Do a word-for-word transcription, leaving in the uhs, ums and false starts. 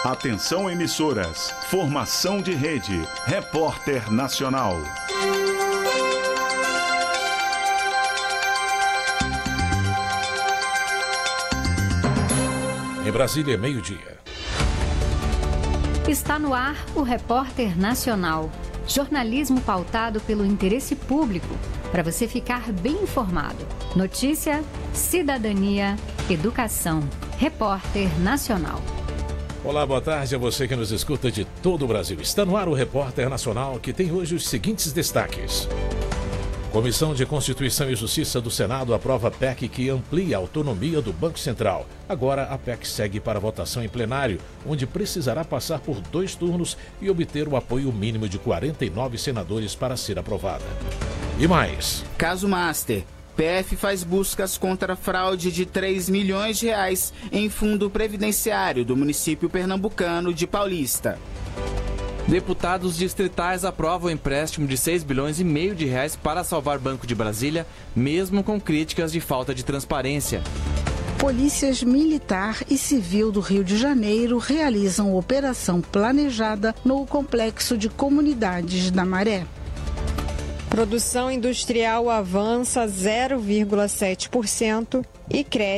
Atenção emissoras, formação de rede, Repórter Nacional. Em Brasília, meio-dia. Está no ar o Repórter Nacional. Jornalismo pautado pelo interesse público, para você ficar bem informado. Notícia, cidadania, educação. Repórter Nacional. Olá, boa tarde a você que nos escuta de todo o Brasil. Está no ar o Repórter Nacional, que tem hoje os seguintes destaques. Comissão de Constituição e Justiça do Senado aprova P E C que amplia a autonomia do Banco Central. Agora a P E C segue para votação em plenário, onde precisará passar por dois turnos e obter o apoio mínimo de quarenta e nove senadores para ser aprovada. E mais. Caso Master. P F faz buscas contra a fraude de três milhões de reais em fundo previdenciário do município pernambucano de Paulista. Deputados distritais aprovam o empréstimo de seis bilhões e meio de reais para salvar Banco de Brasília, mesmo com críticas de falta de transparência. Polícias militar e civil do Rio de Janeiro realizam operação planejada no complexo de comunidades da Maré. Produção industrial avança zero vírgula sete por cento e cresce